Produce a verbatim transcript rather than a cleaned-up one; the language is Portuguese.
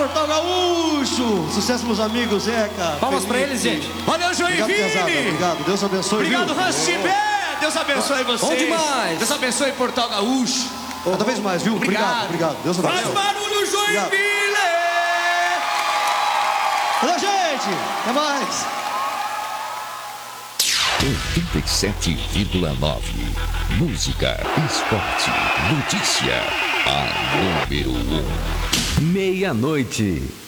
Portal Gaúcho. Sucesso, meus amigos, Zeca. Palmas pra eles, gente. Valeu, Joinville. Obrigado, obrigado. Deus abençoe. Obrigado, viu? Hans Tibé. Deus abençoe vocês. Bom demais. Deus abençoe Portal Gaúcho. Cada vez mais, viu? Obrigado, obrigado. Deus Faz abençoe. barulho, Joinville. Valeu, gente. Até mais. oitenta e sete vírgula nove. Música, esporte, notícia. A número um. Meia-noite.